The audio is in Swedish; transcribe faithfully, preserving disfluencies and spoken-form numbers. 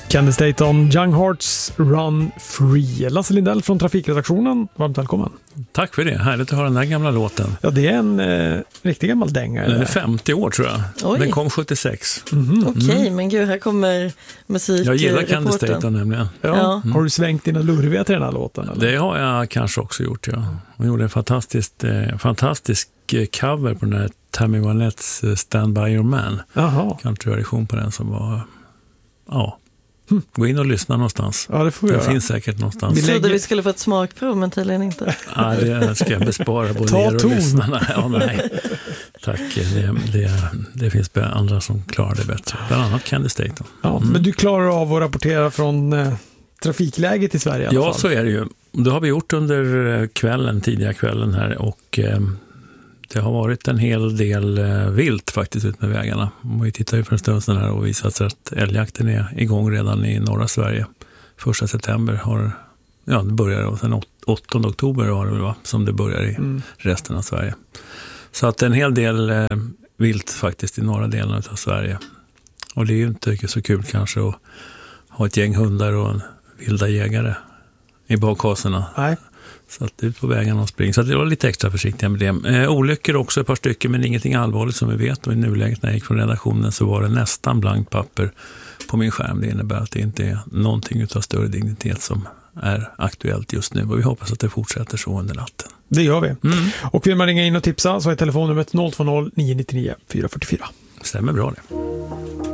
Candy Staton, Young Hearts Run Free. Lasse Lindell från Trafikredaktionen, varmt välkommen. Tack för det, härligt att höra den här gamla låten. Ja, det är en eh, riktig gammal dänga. Den är femtio år tror jag. Oj. Den kom sjuttiosex. Mm-hmm. Okej, okay, men gud, här kommer musik. Jag gillar Candy Staton nämligen. Ja. Ja. Mm. Har du svängt dina lurviga till den här låten? Eller? Det har jag kanske också gjort, ja. Hon gjorde en fantastisk, eh, fantastisk cover på den här Tammy Wynette's Stand By Your Man. Countryversion på den som var, ja. Hmm. Gå in och lyssna någonstans. Ja, det får vi Den göra. finns säkert någonstans. Vi trodde vi skulle få ett smakprov, men tydligen inte. Ja, det ska jag bespara både er och lyssnarna. Ja, nej. Tack. Det, det, det finns andra som klarar det bättre. Bland annat Candy Staton. Ja, mm. Men du klarar av att rapportera från eh, trafikläget i Sverige i alla ja, fall. Så är det ju. Det har vi gjort under kvällen, tidiga kvällen här. Och eh, det har varit en hel del eh, vilt faktiskt ut med vägarna. Vi tittar ju för en stund sedan här och visat sig att älgjakten är igång redan i norra Sverige. Första september har, ja det börjar och sen åttonde oktober har det väl va, som det börjar i mm. resten av Sverige. Så att en hel del eh, vilt faktiskt i norra delen av Sverige. Och det är ju inte så kul kanske att ha ett gäng hundar och en vilda jägare i bakhaserna. Nej. Så att ut på vägen och spring. Så att det var lite extra försiktiga med det. Eh, olyckor också ett par stycken, men ingenting allvarligt som vi vet. Och i nuläget när jag gick från redaktionen så var det nästan blankt papper på min skärm. Det innebär att det inte är någonting utav större dignitet som är aktuellt just nu. Och vi hoppas att det fortsätter så under natten. Det gör vi. Mm. Och vill man ringa in och tipsa så är telefonnumret noll två noll nio nio nio fyra fyra fyra. Stämmer bra det.